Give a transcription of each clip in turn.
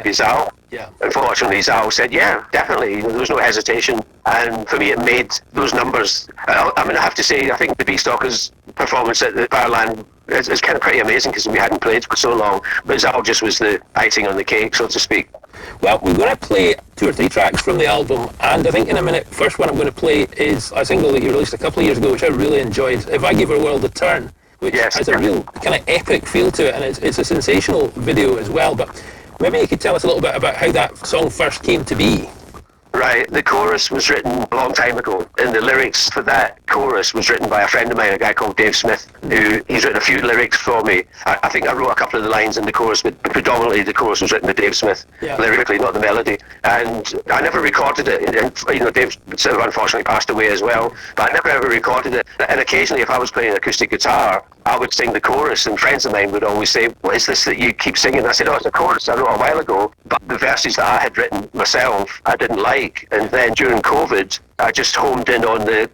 maybe Zal. Yeah. Unfortunately, Zal said, yeah, definitely. There was no hesitation. And for me, it made those numbers. I mean, I have to say, I think the Beanstalkers' performance at the Fireland is kind of pretty amazing because we hadn't played for so long. But Zal just was the icing on the cake, so to speak. Well, we're going to play 2 or 3 tracks from the album, and I think in a minute, first one I'm going to play is a single that you released a couple of years ago, which I really enjoyed, If I Give Our World a Turn, which has a real kind of epic feel to it, and it's a sensational video as well. But maybe you could tell us a little bit about how that song first came to be. Right, the chorus was written a long time ago, and the lyrics for that chorus was written by a friend of mine, a guy called Dave Smith, he's written a few lyrics for me. I think I wrote a couple of the lines in the chorus, but predominantly the chorus was written by Dave Smith, lyrically, not the melody. And I never recorded it, and Dave sort of unfortunately passed away as well, but I never ever recorded it. And occasionally, if I was playing acoustic guitar, I would sing the chorus, and friends of mine would always say, what is this that you keep singing? I said, oh, it's a chorus I wrote a while ago, but the verses that I had written myself, I didn't like. And then during COVID, I just homed in on the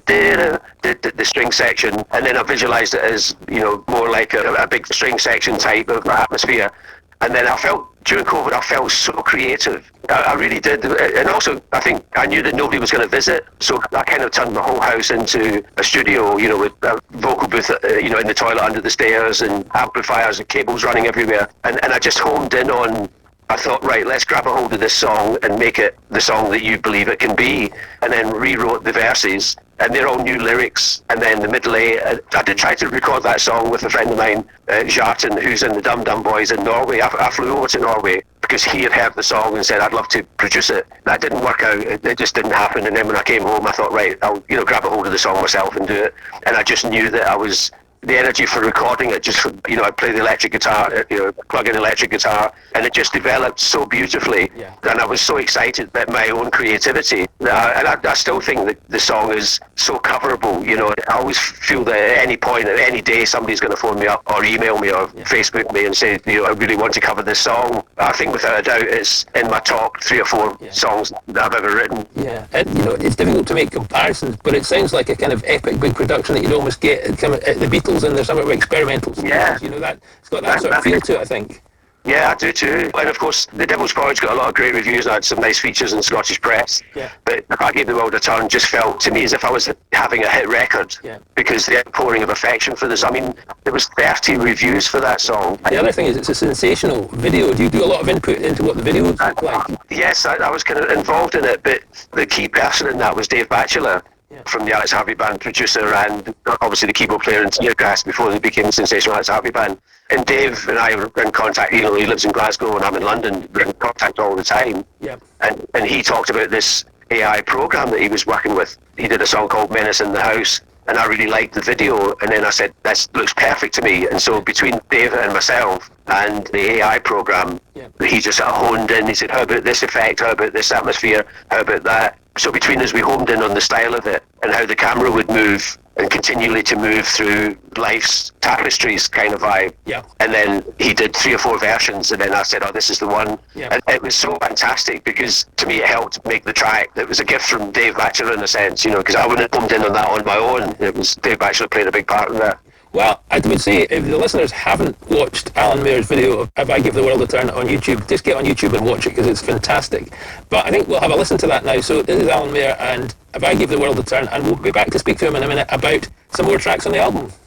string section, and then I visualized it as, more like a big string section type of atmosphere. And then I felt, during COVID, I felt so creative. I really did. And also, I think I knew that nobody was going to visit. So I kind of turned the whole house into a studio, with a vocal booth, in the toilet under the stairs, and amplifiers and cables running everywhere. And I just homed in on, I thought, right, let's grab a hold of this song and make it the song that you believe it can be. And then rewrote the verses. And they're all new lyrics. And then the middle A, I did try to record that song with a friend of mine, Jarton, who's in the Dum Dum Boys in Norway. I flew over to Norway because he had heard the song and said, I'd love to produce it. That didn't work out. It just didn't happen. And then when I came home, I thought, right, I'll grab a hold of the song myself and do it. And I just knew that I was the energy for recording it, just for, I'd play the electric guitar, plug in electric guitar, and it just developed so beautifully. Yeah. And I was so excited about my own creativity. And I still think that the song is so coverable. I always feel that at any point, at any day, somebody's going to phone me up or email me or Facebook me and say, I really want to cover this song. I think without a doubt it's in my top 3 or 4 songs that I've ever written. Yeah, and it's difficult to make comparisons, but it sounds like a kind of epic big production that you'd almost get at the Beatles, and there's something experimental. Yeah. That it's got that sort of feel to it, I think. Yeah, I do too. And of course, The Devil's Porridge got a lot of great reviews. I had some nice features in Scottish press. Yeah. But If I Gave the World a Turn just felt to me as if I was having a hit record. Yeah. Because the outpouring of affection for this. I mean, there was 30 reviews for that song. The other thing is it's a sensational video. Do you do a lot of input into what the video would look like? Yes, I was kind of involved in it, but the key person in that was Dave Batchelor. From the Alex Harvey Band, producer and obviously the keyboard player in Snodgrass before they became the sensational Alex Harvey Band. And Dave and I were in contact, he lives in Glasgow and I'm in London, we're in contact all the time. Yep. And he talked about this AI program that he was working with. He did a song called Menace in the House, and I really liked the video, and then I said, this looks perfect to me. And so between Dave and myself and the AI program, he just sort of honed in. He said, how about this effect, how about this atmosphere, how about that? So between us, we homed in on the style of it and how the camera would move and continually to move through life's tapestries kind of vibe. Yeah. And then he did 3 or 4 versions, and then I said, oh, this is the one. Yeah. And it was so fantastic because to me it helped make the track. It was a gift from Dave Batchelor in a sense, because I wouldn't have homed in on that on my own. It was Dave Batchelor played a big part in that. Well, I would say if the listeners haven't watched Alan Mayer's video of If I Give the World a Turn on YouTube, just get on YouTube and watch it because it's fantastic. But I think we'll have a listen to that now. So this is Alan Mayer and If I Give the World a Turn, and we'll be back to speak to him in a minute about some more tracks on the album.